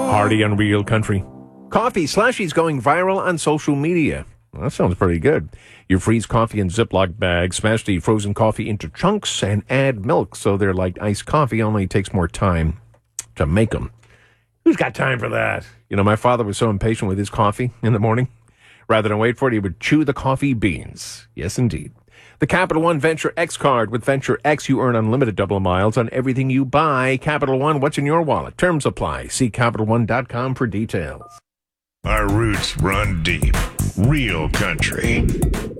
Hardy on Real Country. Coffee slushies going viral on social media. Well, that sounds pretty good. You freeze coffee in Ziploc bags, smash the frozen coffee into chunks, and add milk so they're like iced coffee, only it takes more time to make them. Who's got time for that? You know, my father was so impatient with his coffee in the morning. Rather than wait for it, he would chew the coffee beans. Yes, indeed. The Capital One Venture X card. With Venture X, you earn unlimited double miles on everything you buy. Capital One, what's in your wallet? Terms apply. See CapitalOne.com for details. Our roots run deep. Real country.